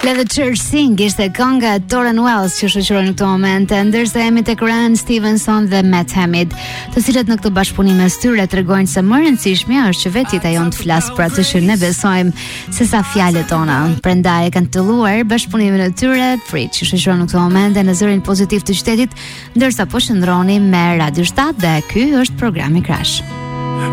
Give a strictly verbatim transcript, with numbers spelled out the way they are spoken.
Let the Church Sing ishte kënga e Tauren Wells që shoqëron në këtë moment, ndërsa jemi tek Ryan Stevenson dhe Matt Hamid, të cilët në këtë bashkëpunim mes tyre tregojnë se më e rëndësishmja është që vetë jeta jon të flas për atë që ne besojmë, sesa fjalët tona. Prandaj kanë filluar bashkëpunimin e tyre, Frit, që shoqëron në këtë moment në zërin pozitiv të qytetit, ndërsa po shndroni me Radio shtat dhe ky është programi Crash.